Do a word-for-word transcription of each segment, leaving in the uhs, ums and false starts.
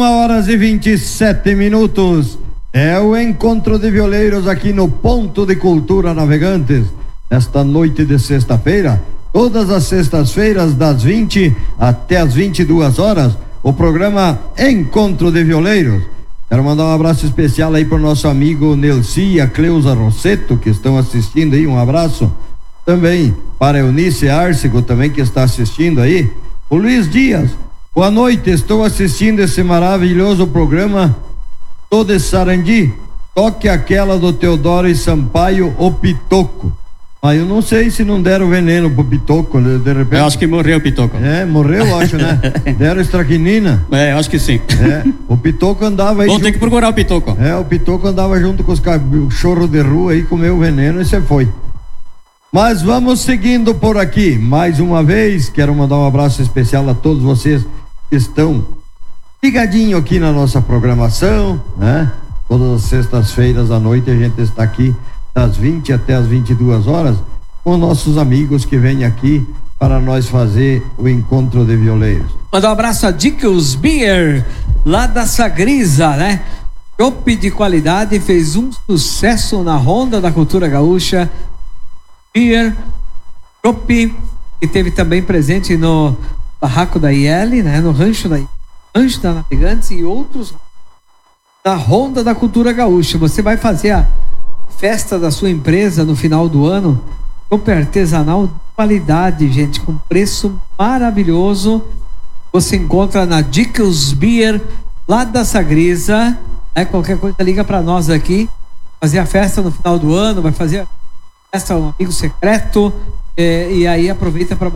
horas e vinte e sete minutos. É o encontro de violeiros aqui no Ponto de Cultura Navegantes. Esta noite de sexta-feira, todas as sextas-feiras, das vinte até as vinte e duas horas, o programa Encontro de Violeiros. Quero mandar um abraço especial aí para o nosso amigo Nelci e a Cleusa Rosseto, que estão assistindo aí. Um abraço também para Eunice Arcego, também que está assistindo aí. O Luiz Dias, boa noite, estou assistindo esse maravilhoso programa todo de Sarandi. Toque aquela do Teodoro e Sampaio, o Pitoco. Mas eu não sei se não deram veneno pro Pitoco, de, de repente. Eu acho que morreu o Pitoco. É, morreu, eu acho, né? Deram estraquinina. É, eu acho que sim. É, o Pitoco andava aí. Vamos ter que procurar o Pitoco. É, o Pitoco andava junto com os cachorros de rua aí, comeu o veneno e você foi. Mas vamos seguindo por aqui. Mais uma vez, quero mandar um abraço especial a todos vocês que estão ligadinho aqui na nossa programação, né? Todas as sextas-feiras à noite a gente está aqui das vinte até as vinte e duas horas com nossos amigos que vêm aqui para nós fazer o encontro de violeiros. Mandar um abraço a Dickel's Beer, lá da Sagrisa, né? Chopp de qualidade, fez um sucesso na Ronda da Cultura Gaúcha. Beer, Chopp, que teve também presente no barraco da I L, né? No rancho da, rancho da Navegantes e outros da Ronda da Cultura Gaúcha. Você vai fazer a festa da sua empresa no final do ano, chopp artesanal de qualidade, gente, com preço maravilhoso. Você encontra na Dickel's Beer, lá da Sagrisa, né? Qualquer coisa liga para nós aqui, fazer a festa no final do ano, vai fazer a festa um amigo secreto, eh, e aí aproveita para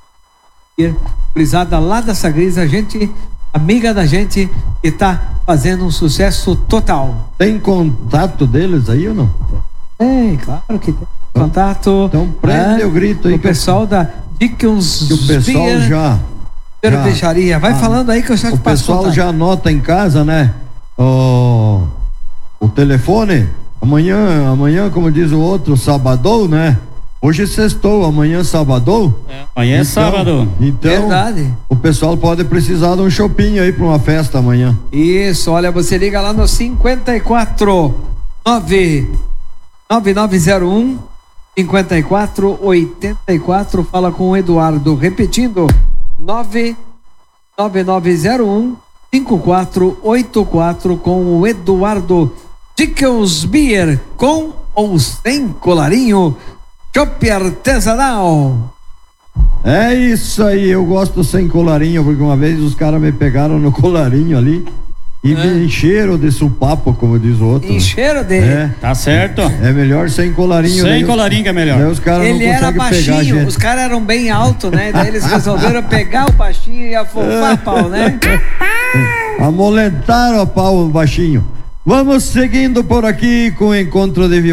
brisada lá da Sagrisa, gente amiga da gente que tá fazendo um sucesso total. Tem contato deles aí ou não? Tem, claro que tem contato. Então prende é, o grito aí. O pessoal da Dickel's que o pessoal Beer, já, já vai ah, falando aí que eu já te passo. O pessoal já anota em casa, né? O, o telefone. Amanhã, amanhã, como diz o outro, sabadão, né? Hoje é sextou, amanhã é sabadão. É, amanhã é então, sábado. Então, verdade. O pessoal pode precisar de um chopinho aí para uma festa amanhã. Isso, olha, você liga lá no cinquenta e quatro nove nove zero um cinquenta e quatro oitenta e quatro, fala com o Eduardo, repetindo, nove nove zero um cinco quatro oito quatro, com o Eduardo. Dickel's Beer, com ou sem colarinho, chopp artesanal. É isso aí, eu gosto sem colarinho, porque uma vez os caras me pegaram no colarinho ali e é. me encheram de supapo, como diz o outro. Encheram de... É. Tá certo. É melhor sem colarinho. Sem colarinho que é melhor. Os Ele não era baixinho, os caras eram bem altos, né? Daí eles resolveram pegar o baixinho e afofar a pau, né? Amolentaram a pau o baixinho. Vamos seguindo por aqui com o encontro de